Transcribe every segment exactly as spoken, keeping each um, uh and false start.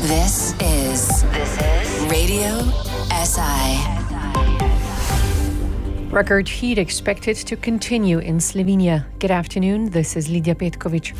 This is this is Radio S I. Record heat expected to continue in Slovenia. Good afternoon, this is Lidia Petkovic.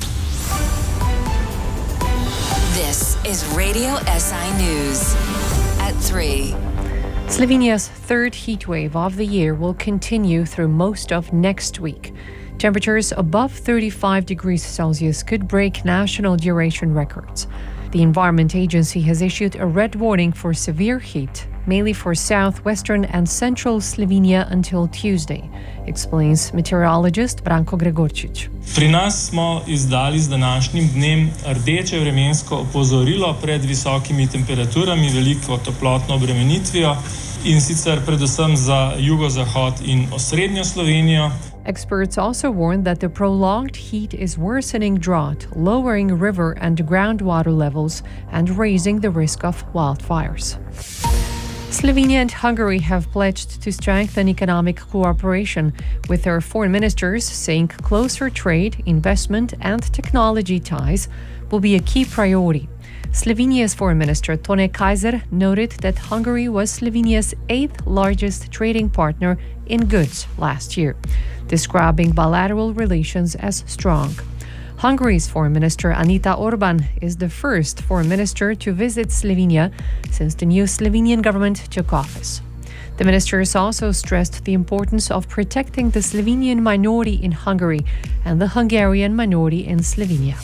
This is Radio S I News at three. Slovenia's third heat wave of the year will continue through most of next week. Temperatures above thirty-five degrees Celsius could break national duration records. The Environment Agency has issued a red warning for severe heat, mainly for southwestern and central Slovenia until Tuesday, explains meteorologist Branko Gregorčič. Pri nas smo izdali z današnjim dnem rdeče vremensko opozorilo pred visokimi temperaturami, veliko toplotno obremenitvijo in sicer predvsem za jugozahod in osrednjo Slovenijo. Experts also warn that the prolonged heat is worsening drought, lowering river and groundwater levels, and raising the risk of wildfires. Slovenia and Hungary have pledged to strengthen economic cooperation, with their foreign ministers saying closer trade, investment, and technology ties will be a key priority. Slovenia's Foreign Minister Tone Kaiser noted that Hungary was Slovenia's eighth largest trading partner in goods last year, describing bilateral relations as strong. Hungary's Foreign Minister Anita Orban is the first foreign minister to visit Slovenia since the new Slovenian government took office. The ministers also stressed the importance of protecting the Slovenian minority in Hungary and the Hungarian minority in Slovenia.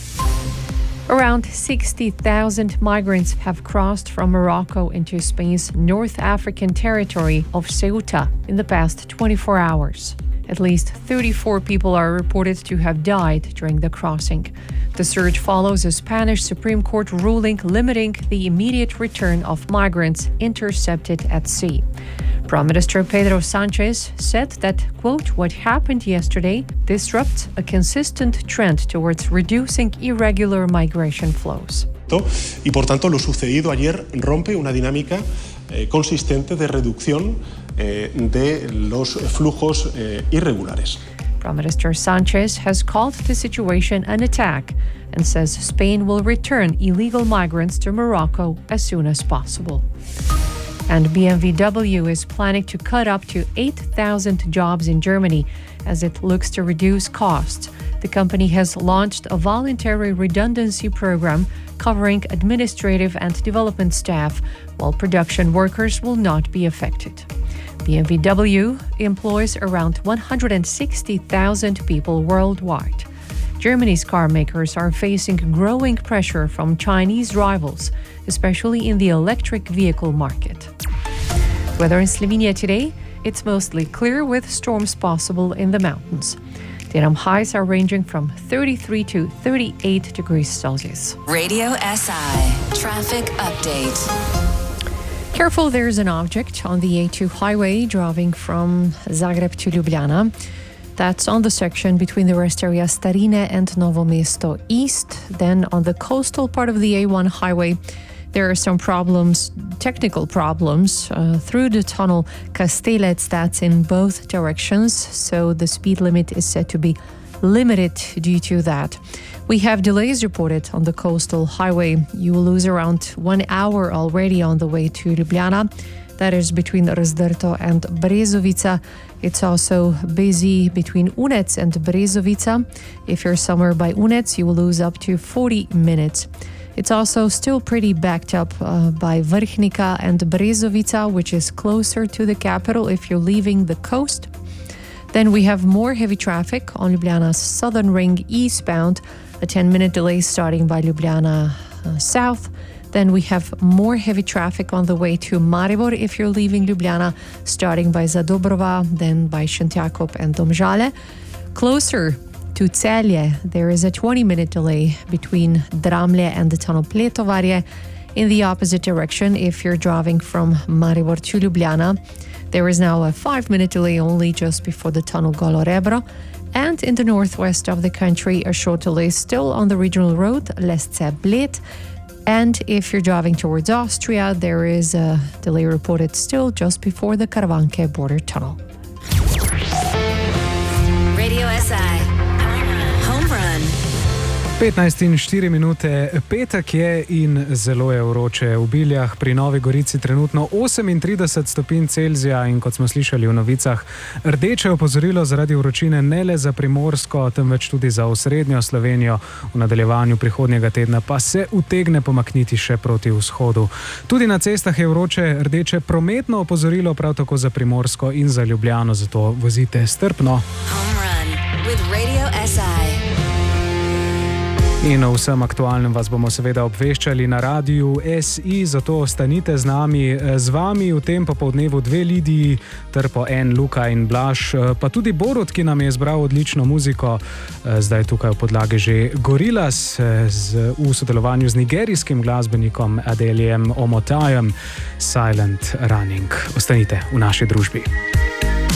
Around sixty thousand migrants have crossed from Morocco into Spain's North African territory of Ceuta in the past twenty-four hours. At least thirty-four people are reported to have died during the crossing. The surge follows a Spanish Supreme Court ruling limiting the immediate return of migrants intercepted at sea. Prime Minister Pedro Sánchez said that, quote, what happened yesterday disrupts a consistent trend towards reducing irregular migration flows. Y por tanto, lo sucedido ayer rompe una dinámica eh, consistente de reducción eh, de los flujos eh, irregulares. Prime Minister Sánchez has called the situation an attack and says Spain will return illegal migrants to Morocco as soon as possible. And B M W is planning to cut up to eight thousand jobs in Germany as it looks to reduce costs. The company has launched a voluntary redundancy program covering administrative and development staff, while production workers will not be affected. B M W employs around one hundred sixty thousand people worldwide. Germany's car makers are facing growing pressure from Chinese rivals, especially in the electric vehicle market. Weather in Slovenia today, it's mostly clear with storms possible in the mountains. Daytime highs are ranging from thirty-three to thirty-eight degrees Celsius. Radio S I Traffic Update. Careful, there's an object on the A two highway driving from Zagreb to Ljubljana. That's on the section between the rest area Starine and Novo Mesto East. Then on the coastal part of the A one highway, there are some problems, technical problems, uh, through the tunnel Kastelec. That's in both directions, so the speed limit is said to be limited due to that. We have delays reported on the coastal highway. You will lose around one hour already on the way to Ljubljana. That is between Razdrto and Brezovica. It's also busy between Unec and Brezovica. If you're somewhere by Unec, you will lose up to forty minutes. It's also still pretty backed up uh, by Vrhnika and Brezovica, which is closer to the capital if you're leaving the coast. Then we have more heavy traffic on Ljubljana's southern ring eastbound, a ten-minute delay starting by Ljubljana uh, south. Then we have more heavy traffic on the way to Maribor if you're leaving Ljubljana, starting by Zadobrova, then by Šentjakov and Domžale. Closer to Celje, there is a twenty-minute delay between Dramlje and the tunnel Pletovarje. In the opposite direction, if you're driving from Maribor to Ljubljana, there is now a five-minute delay only just before the tunnel Golo Rebro. And in the northwest of the country, a short delay still on the regional road Lesce-Bled. And if you're driving towards Austria, there is a delay reported still just before the Karavanke border tunnel. Radio S I Home Run. petnajst in štiri minute, petek je in zelo je vroče. V Biljah pri Novi Gorici trenutno osemintrideset stopinj Celzija in kot smo slišali v novicah, rdeče opozorilo zaradi vročine ne le za Primorsko, temveč tudi za osrednjo Slovenijo. V nadaljevanju prihodnjega tedna pa se utegne pomakniti še proti vzhodu. Tudi na cestah je vroče, rdeče prometno opozorilo prav tako za Primorsko in za Ljubljano, zato vozite strpno. Home Run with Radio S I. In o vsem aktualnem vas bomo seveda obveščali na Radiu S I, zato ostanite z nami. Z vami v tem popoldnevu dve Lidiji, ter po en Luka in Blaž, pa tudi Borut, ki nam je izbral odlično muziko. Zdaj tukaj v podlagi že Gorillaz z, v sodelovanju z nigerijskim glasbenikom Adelijem Omotajem, Silent Running. Ostanite v naši družbi.